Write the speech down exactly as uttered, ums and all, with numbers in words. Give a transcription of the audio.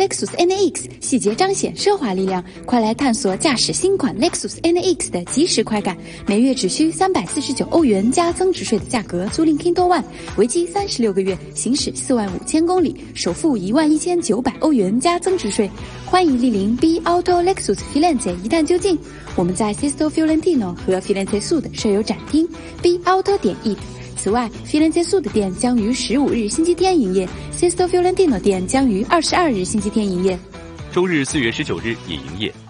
Lexus N A X， 细节彰显奢华力量，快来探索驾驶新款 Lexus N A X 的即时快感。每月只需三百四十九欧元加增值税的价格租赁 Kindle One， 为期三十六个月，行驶四万五千公里，首付一万一千九百欧元加增值税。欢迎莅临 B Auto Lexus Firenze 一探究竟。我们在 Sesto Fiorentino 和 Firenze Sud 设有展厅 B Auto 点 it。此外 Firenze Sud 店将于十五日星期天营业， Sesto Fiorentino 店将于二十二日星期天营业。 周日四月十九日也营业。